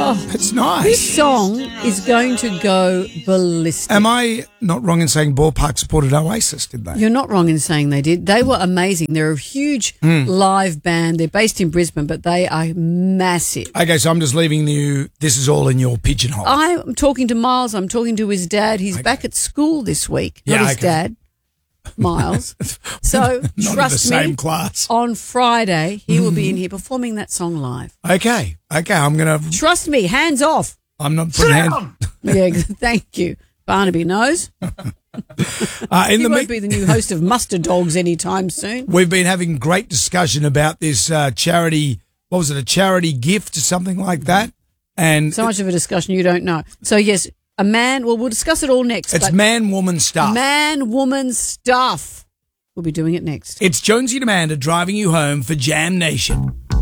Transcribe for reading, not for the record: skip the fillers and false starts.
It's nice. This song is going to go ballistic. Am I not wrong in saying Ballpark supported Oasis, did they? You're not wrong in saying they did. They were amazing. They're a huge live band. They're based in Brisbane, but they are massive. Okay, so I'm just leaving you, this is all in your pigeonhole. I'm talking to Miles. I'm talking to his dad. He's back at school this week. Not his dad, Miles. So not trust in the me, same class. on Friday he will be in here performing that song live. Okay, I'm going to... Trust me, hands off. I'm not putting hands... Yeah, thank you. Barnaby knows. He won't be the new host of Mustard Dogs anytime soon. We've been having great discussion about this charity, what was it, a charity gift or something like that? And so much of a discussion you don't know. So, yes, a man, well, we'll discuss it all next. It's man-woman stuff. Man-woman stuff. We'll be doing it next. It's Jonesy and Amanda driving you home for Jam Nation.